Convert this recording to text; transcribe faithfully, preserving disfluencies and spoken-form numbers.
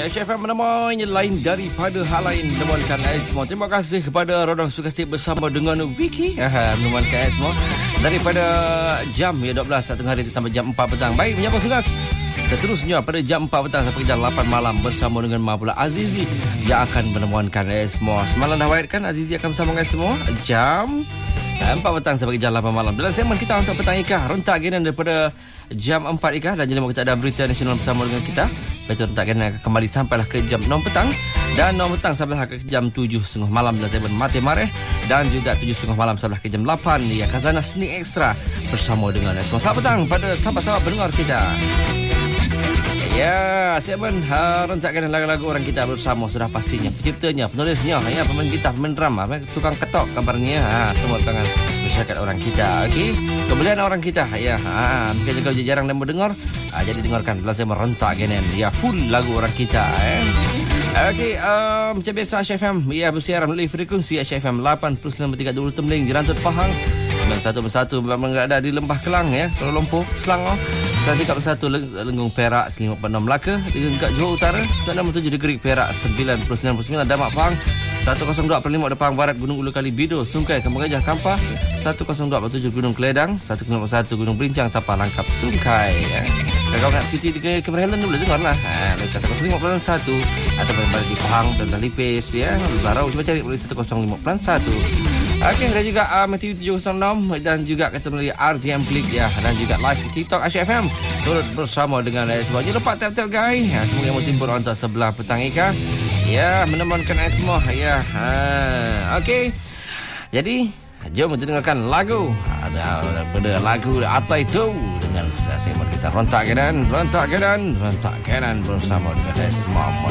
Ya, Chef M namanya lain daripada hal lain. Menemukan semua. Terima kasih kepada Rodang Sukasih bersama dengan Vicky. Aha, menemukan semua daripada jam ya dua belas satu hari sampai jam empat petang. Baik, menyambung tugas seterusnya pada jam empat petang sampai jam lapan malam bersama dengan Mapula Azizi yang akan menemukan semua. Semalam dah waitkan Azizi akan bersama dengan semua jam empat petang sampai jam lapan malam. Dalam segmen kita untuk petang Ika, rentak genan daripada jam empat Ika, dan jika kita ada berita nasional bersama dengan kita. Betul, rentak genan akan kembali sampailah ke jam enam petang, dan enam petang sampailah ke jam tujuh tiga puluh malam dalam segmen Mati Mareh, dan juga tujuh tiga puluh malam sampailah ke jam lapan ya Khazanah Seni Ekstra bersama dengan semua. Selamat petang pada sahabat-sahabat pendengar kita. Ya, segmen uh, rentakkan lagu-lagu orang kita bersama sudah pastinya penciptanya, penulisnya, ya, pemain gitar, pemain drum, tukang ketok kabarnya, ha, semua tangan masyarakat orang kita. Okey, kebelian orang kita, ya, ha, mungkin juga jarang dan mendengar, ha, jadi dengarkan dalam segmen rentakkan ya full lagu orang kita. Eh. Okey, uh, macam biasa Chef M ya bersiaran melalui frekuensi Chef M lapan puluh sembilan tiga dua Tembeling di Rantut Pahang, sembilan satu satu berada di Lembah Kelang ya, Kuala Lumpur, Selangor. tiga puluh satu Lenggong Perak, lima puluh enam Melaka, dekat Johor Utara, sembilan puluh tujuh Negeri Perak, sembilan puluh sembilan perpuluhan sembilan Damak Pahang, seratus dua perpuluhan lima Depang Barat, Gunung Ulu Kali Bido, Sungkai, Kembang Gajah, Kampar, seratus dua perpuluhan tujuh Gunung Keledang, seratus satu Gunung Berincang, Tapah Langkap, Sungkai. Ya. Kalau nak cuti di Cameron Highland boleh dengar lah. Ha, seratus lima perpuluhan satu ataupun di Pahang dan Talipis ya, Barau cuba cari boleh seratus lima perpuluhan satu. Okey, dan juga uh, Matthew tujuh kosong enam dan juga kata melalui R T M Click ya, dan juga live di TikTok Asyik F M turut bersama dengan uh, semua. Jangan lupa tap-tap guys. Ha, semoga yang timbul untuk sebelah petang Ika. Ya, menemukan semua ya. Ha, okey. Jadi, jom kita dengarkan lagu. Ada pada lagu Atai Tu dengan segmen kita rontak kanan, rontak kanan, rontak kanan bersama dengan semua.